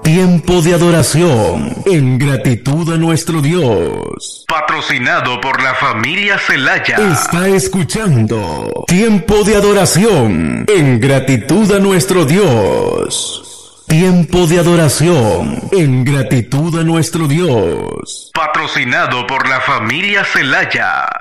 Tiempo de adoración en gratitud a nuestro Dios. Patrocinado por la familia Celaya. Está escuchando Tiempo de adoración en gratitud a nuestro Dios. Tiempo de adoración en gratitud a nuestro Dios. Patrocinado por la familia Celaya.